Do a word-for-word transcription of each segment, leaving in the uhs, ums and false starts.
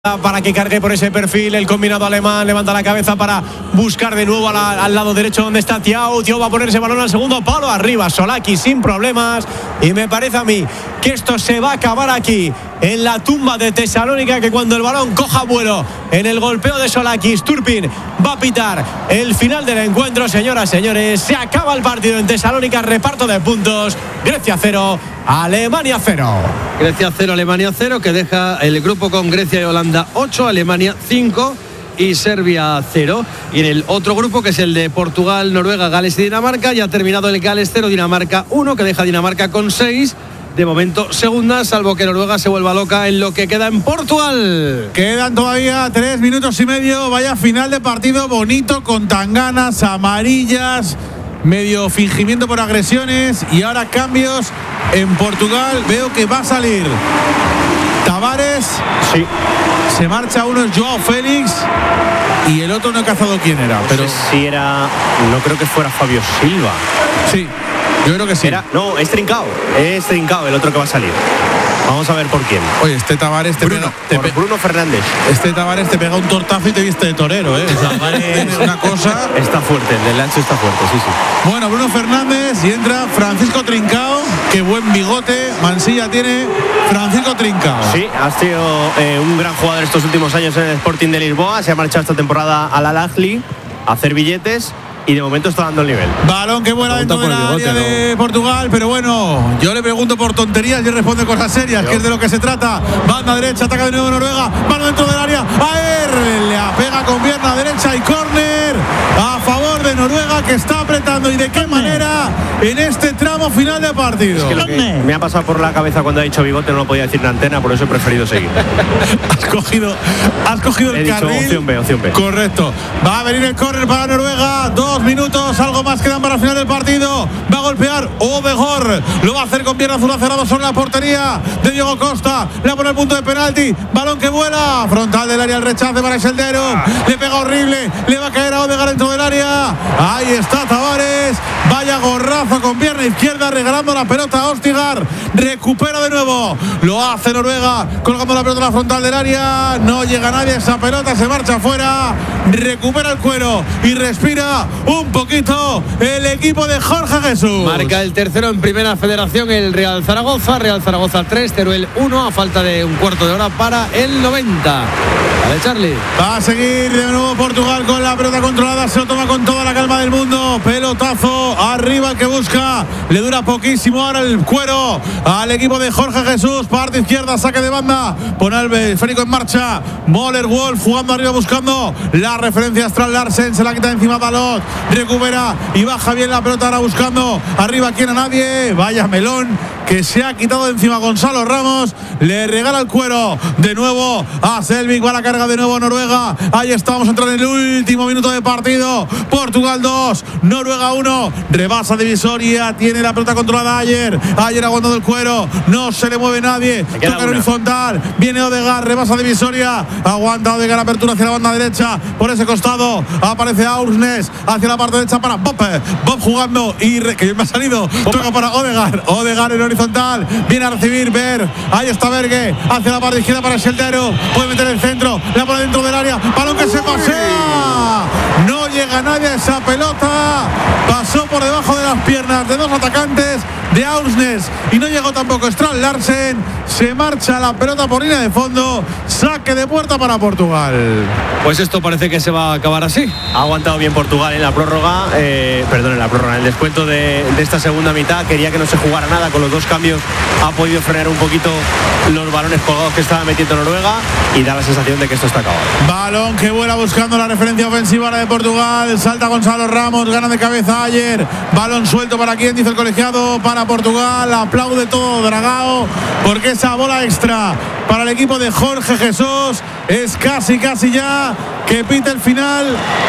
para que cargue por ese perfil el combinado alemán, levanta la cabeza para buscar de nuevo a la, al lado derecho donde está Thiago. Thiago va a poner ese balón al segundo palo, arriba Solaki sin problemas, y me parece a mí que esto se va a acabar aquí en la tumba de Tesalónica, que cuando el balón coja vuelo en el golpeo de Solaki, Turpin va a pitar el final del encuentro. Señoras, señores, se acaba el partido en Tesalónica, reparto de puntos, Grecia cero, Alemania cero. Grecia cero, Alemania cero, que deja el grupo con Grecia y Holanda ocho, Alemania cinco y Serbia cero. Y en el otro grupo, que es el de Portugal, Noruega, Gales y Dinamarca, ya ha terminado el Gales cero, Dinamarca uno, que deja a Dinamarca con seis. De momento segunda, salvo que Noruega se vuelva loca en lo que queda en Portugal. Quedan todavía tres minutos y medio. Vaya final de partido bonito, con tanganas, amarillas, medio fingimiento por agresiones. Y ahora cambios en Portugal. Veo que va a salir Tavares. Sí. Se marcha uno, es Joao Félix. Y el otro no he cazado quién era. No pero sé si era. No creo que fuera Fabio Silva. Sí, yo creo que sí. Era, no, es Trincao. Es Trincao el otro que va a salir. Vamos a ver por quién. Oye, este Tavares te Bruno, pega, te pe- Bruno Fernández. Este Tavares te pega un tortazo y te viste de torero, ¿eh? O sea, Tavares es una cosa. Está fuerte, el del Lancho está fuerte, sí, sí. Bueno, Bruno Fernández, y entra Francisco Trincao. Qué buen bigote Mansilla tiene Francisco Trincao. Sí, ha sido eh, un gran jugador estos últimos años en el Sporting de Lisboa. Se ha marchado esta temporada al Al-Ahly a hacer billetes. Y de momento está dando el nivel. Balón que vuela dentro de la bigote, área de ¿no? Portugal. Pero bueno, yo le pregunto por tonterías y él responde cosas serias, yo. que es de lo que se trata. Banda derecha, ataca de nuevo Noruega. Balón dentro del área. Aer le apega con pierna derecha y córner a favor de Noruega, que está apretando. ¿Y de qué manera en este tramo final de partido? Es que lo que me ha pasado por la cabeza cuando ha dicho bigote no lo podía decir en antena, por eso he preferido seguir. Has cogido, has cogido el He dicho carril. opción B, opción B. Correcto. Va a venir el córner para Noruega. Dos minutos, algo más quedan para el final del partido. Va a golpear Odegaard. Lo va a hacer con pierna azul cerrado sobre la portería de Diego Costa. Le pone el punto de penalti. Balón que vuela. Frontal del área, el rechace para Sheldero. Le pega horrible. Le va a caer a Odegaard dentro del área. Ahí está Tavares. Vaya gorrazo con pierna izquierda, regalando la pelota a Ostigar. Recupera de nuevo. Lo hace Noruega, colgando la pelota en la frontal del área. No llega nadie a esa pelota, se marcha afuera. Recupera el cuero y respira un poquito el equipo de Jorge Jesús. Marca el tercero en Primera Federación el Real Zaragoza. Real Zaragoza tres, Teruel uno, a falta de un cuarto de hora para el noventa. Vale, Charlie. Va a seguir de nuevo Portugal con la pelota controlada. Se lo toma con toda la calma del mundo. Pelotazo arriba, el que busca. Le dura poquísimo ahora el cuero al equipo de Jorge Jesús. Parte izquierda, saque de banda. Pone el esférico en marcha. Moller Wolf jugando arriba, buscando la referencia Strand Larsen. Se la quita encima Dalot. Recupera y baja bien la pelota ahora, buscando arriba quien a nadie. Vaya melón que se ha quitado de encima Gonzalo Ramos. Le regala el cuero de nuevo a Selvik. Va la carga de nuevo a Noruega. Ahí estamos entrando en el último minuto de partido. Portugal dos, Noruega uno. Rebasa divisoria. Tiene la pelota controlada Ayer. Ayer aguantando el cuero. No se le mueve nadie. Toca en horizontal. Viene Odegaard. Rebasa divisoria. Aguanta Odegaard. Apertura hacia la banda derecha. Por ese costado aparece Aursnes. Hacia la parte derecha para Bob. Bob jugando. Y re, que me ha salido. Bob. Toca para Odegaard. Odegaard en horizontal. Viene a recibir Ver. Ahí está Berge. Hacia la parte izquierda para Sheldero. Puede meter el centro. La pone dentro del área. Balón que se pasea. No llega nadie a esa pelota. Pasó por debajo de las piernas de dos atacantes de Aursnes y no llegó tampoco Strand Larsen. Se marcha la pelota por línea de fondo. Saque de puerta para Portugal. Pues esto parece que se va a acabar así. Ha aguantado bien Portugal en la prórroga, eh, perdón, en la prórroga, en el descuento de, de esta segunda mitad. Quería que no se jugara nada, con los dos cambios ha podido frenar un poquito los balones colgados que estaba metiendo Noruega y da la sensación de que esto está acabado. Balón que vuela buscando la referencia ofensiva de Portugal. Salta Gonzalo Ramos, gana de cabeza Ayer. Balón suelto para quien, dice el colegiado, para Portugal. Aplaude todo Dragao, porque esa bola extra para el equipo de Jorge Jesús es casi casi ya que pita el final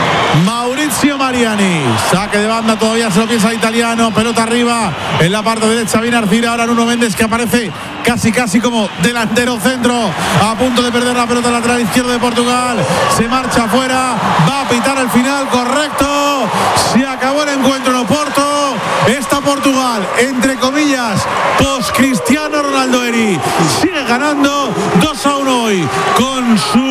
Maurizio Mariani. Saque de banda, todavía se lo piensa el italiano. Pelota arriba en la parte derecha, viene Arcira. Ahora Nuno Méndez, que aparece casi casi como delantero centro, a punto de perder la pelota lateral izquierdo de Portugal. Se marcha afuera, va a pitar el final, correcto. Se acabó el encuentro en Oporto. Esta Portugal, entre comillas, post Cristiano Ronaldo Eri. Sigue ganando dos a uno hoy con su